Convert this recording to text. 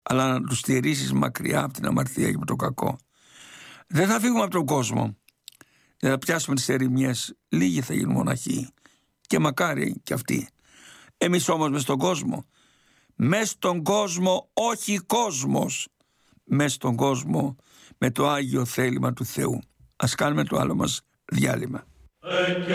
αλλά να τους στηρίσεις μακριά από την αμαρτία και από το κακό. Δεν θα φύγουμε από τον κόσμο. Δεν θα πιάσουμε τις ερημιές. Λίγοι θα γίνουν μοναχοί. Και μακάρι και αυτοί. Εμείς όμως μες στον κόσμο. Μες στον κόσμο, όχι κόσμος. Μες στον κόσμο, με το Άγιο θέλημα του Θεού. Ας κάνουμε το άλλο μας διάλειμμα.